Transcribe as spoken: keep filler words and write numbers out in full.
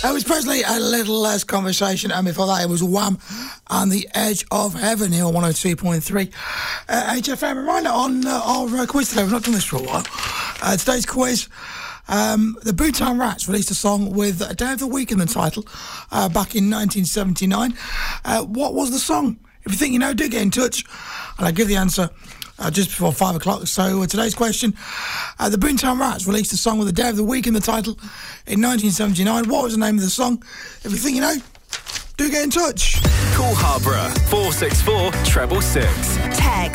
Elvis Presley, A Little Less Conversation, and before that it was Wham! On the Edge of Heaven here on one oh two point three. Uh, H F M, reminder on uh, our uh, quiz today, we've not done this for a while. Uh, today's quiz, um, the Boomtown Rats released a song with A Day of the Week in the title uh, back in nineteen seventy-nine. Uh, what was the song? If you think you know, do get in touch, and I'll give the answer Uh, just before five o'clock. So uh, today's question, uh, the Boomtown Rats released a song with A Day of the Week in the title in nineteen seventy-nine. What was the name of the song? If you think you know, do get in touch. Call Harborough four six four six six six. Text